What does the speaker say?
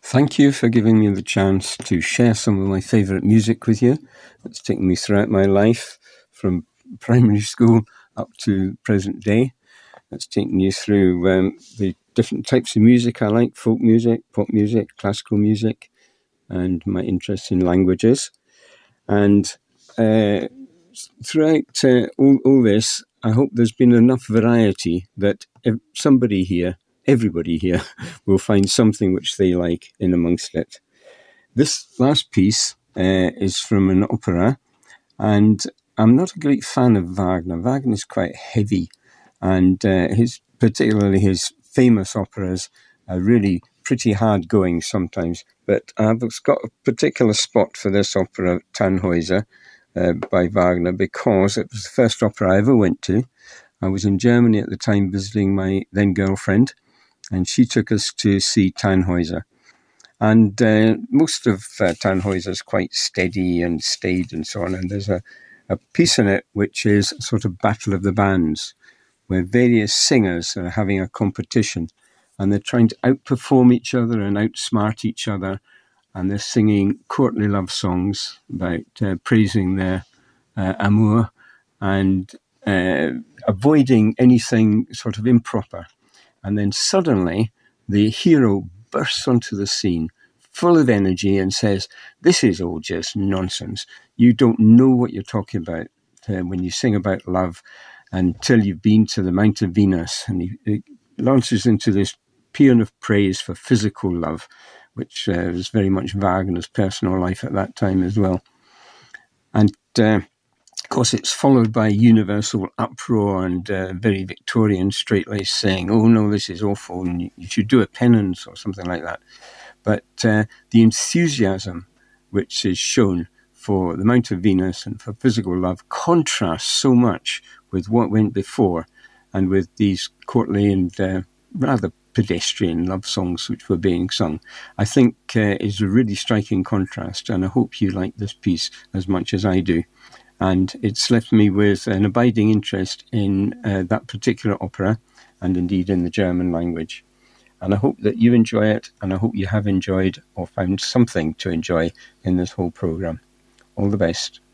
Thank you for giving me the chance to share some of my favourite music with you. It's taken me throughout my life, from primary school up to present day. It's taken you through the different types of music I like: folk music, pop music, classical music, and my interest in languages. And throughout all this, I hope there's been enough variety that everybody here will find something which they like in amongst it. This last piece is from an opera, and I'm not a great fan of Wagner. Wagner is quite heavy, and particularly his famous operas are really pretty hard going sometimes. But I've got a particular spot for this opera, Tannhäuser, by Wagner, because it was the first opera I ever went to. I was in Germany at the time visiting my then girlfriend, and she took us to see Tannhäuser. And most of Tannhäuser is quite steady and staid and so on. And there's a piece in it which is a sort of battle of the bands, where various singers are having a competition, and they're trying to outperform each other and outsmart each other. And they're singing courtly love songs about praising their amour and avoiding anything sort of improper. And then suddenly the hero bursts onto the scene full of energy and says, "This is all just nonsense. You don't know what you're talking about when you sing about love until you've been to the Mount of Venus." And he launches into this paean of praise for physical love, which was very much Wagner's personal life at that time as well. And of course, it's followed by universal uproar and very Victorian straight-laced saying, "Oh no, this is awful, and you should do a penance," or something like that. But the enthusiasm which is shown for the Mount of Venus and for physical love contrasts so much with what went before, and with these courtly and rather pedestrian love songs which were being sung. I think is a really striking contrast, and I hope you like this piece as much as I do. And it's left me with an abiding interest in that particular opera, and indeed in the German language. And I hope that you enjoy it, and I hope you have enjoyed or found something to enjoy in this whole programme. All the best.